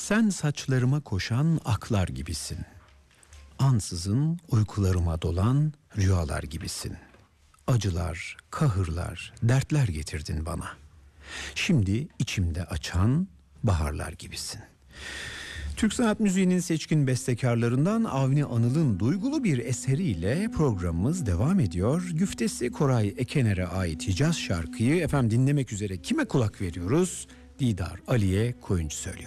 Sen saçlarıma koşan aklar gibisin. Ansızın uykularıma dolan rüyalar gibisin. Acılar, kahırlar, dertler getirdin bana. Şimdi içimde açan baharlar gibisin. Türk sanat müziğinin seçkin bestekarlarından Avni Anıl'ın duygulu bir eseriyle programımız devam ediyor. Güftesi Koray Ekener'e ait Hicaz şarkıyı dinlemek üzere kime kulak veriyoruz? Didar Aliye Koyuncu söylüyor.